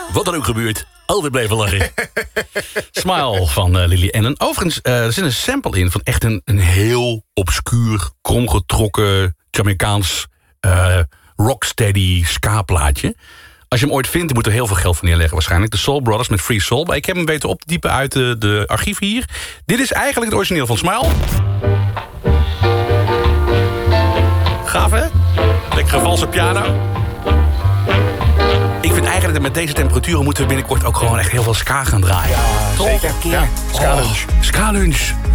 Wat er ook gebeurt, altijd blijven lachen. Smile van Lily Allen. Overigens, er zit een sample in van echt een heel obscuur, kromgetrokken, Jamaicaans rocksteady ska-plaatje. Als je hem ooit vindt, dan moet er heel veel geld voor neerleggen waarschijnlijk. De Soul Brothers met Free Soul. Maar ik heb hem weten op te diepen uit de archieven hier. Dit is eigenlijk het origineel van Smile. Gaaf, hè? Lekkere valse piano. Ik vind eigenlijk dat met deze temperaturen moeten we binnenkort ook gewoon echt heel veel ska gaan draaien. Ja, toch? zeker. Ja. Ska-lunch. Ska-lunch.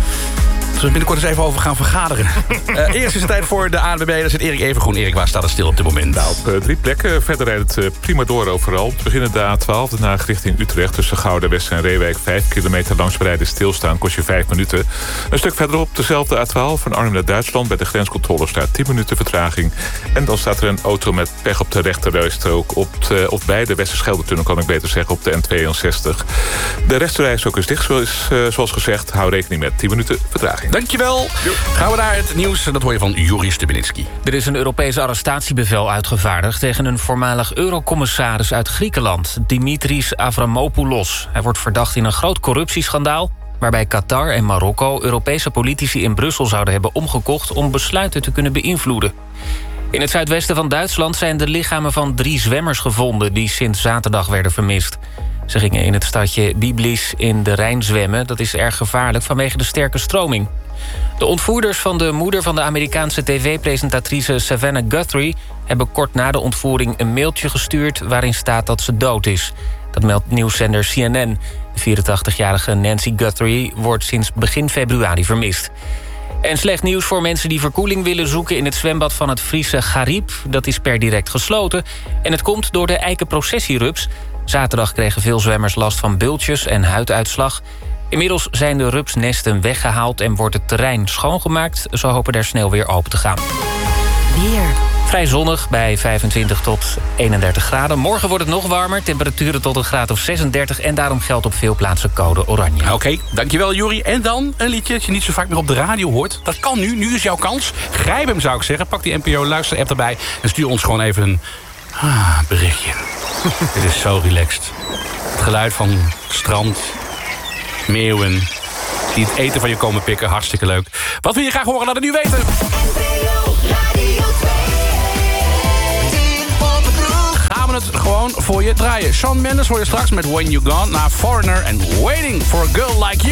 Zullen we binnenkort eens even over gaan vergaderen. Eerst is het tijd voor de ANWB. Daar zit Erik Evengroen. Erik, waar staat het stil op dit moment? Nou, op 3 plekken. Verder rijdt het prima door overal. We beginnen de A12, daarna richting Utrecht. Tussen Gouda, West en Reewijk. 5 kilometer langs bereiden stilstaan kost je 5 minuten. Een stuk verderop dezelfde A12 van Arnhem naar Duitsland. Bij de grenscontrole staat 10 minuten vertraging. En dan staat er een auto met pech op de rechterrijstrook. Of bij de Westerschelde-tunnel kan ik beter zeggen. Op de N62. De rechterrijstrook is dicht, zoals gezegd. Hou rekening met 10 minuten vertraging. Dankjewel. Gaan we naar het nieuws. Dat hoor je van Juri Stubenitski. Er is een Europees arrestatiebevel uitgevaardigd tegen een voormalig eurocommissaris uit Griekenland, Dimitris Avramopoulos. Hij wordt verdacht in een groot corruptieschandaal waarbij Qatar en Marokko Europese politici in Brussel zouden hebben omgekocht om besluiten te kunnen beïnvloeden. In het zuidwesten van Duitsland zijn de lichamen van 3 zwemmers gevonden die sinds zaterdag werden vermist. Ze gingen in het stadje Biblis in de Rijn zwemmen. Dat is erg gevaarlijk vanwege de sterke stroming. De ontvoerders van de moeder van de Amerikaanse tv-presentatrice Savannah Guthrie hebben kort na de ontvoering een mailtje gestuurd waarin staat dat ze dood is. Dat meldt nieuwszender CNN. De 84-jarige Nancy Guthrie wordt sinds begin februari vermist. En slecht nieuws voor mensen die verkoeling willen zoeken in het zwembad van het Friese Gariep. Dat is per direct gesloten. En het komt door de eikenprocessierups. Zaterdag kregen veel zwemmers last van bultjes en huiduitslag. Inmiddels zijn de rupsnesten weggehaald en wordt het terrein schoongemaakt. Ze hopen daar snel weer open te gaan. Weer. Vrij zonnig bij 25 tot 31 graden. Morgen wordt het nog warmer, temperaturen tot een graad of 36... en daarom geldt op veel plaatsen code oranje. Oké, dankjewel Juri. En dan een liedje dat je niet zo vaak meer op de radio hoort. Dat kan nu, nu is jouw kans. Grijp hem, zou ik zeggen. Pak die NPO-luister-app erbij en stuur ons gewoon even een berichtje. Dit is zo relaxed. Het geluid van strand, meeuwen die het eten van je komen pikken. Hartstikke leuk. Wat wil je graag horen? Laat het nu weten. Gaan we het gewoon voor je draaien. Shawn Mendes hoor je straks met When You Gone. Naar Foreigner en Waiting for a Girl Like You.